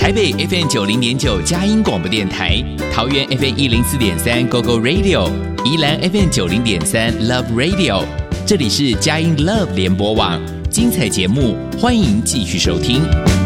台北 FM 90.9佳音广播电台，桃园 FM 104.3 GoGo Radio， 宜兰 FM 90.3 Love Radio。这里是佳音 Love 联播网，精彩节目欢迎继续收听。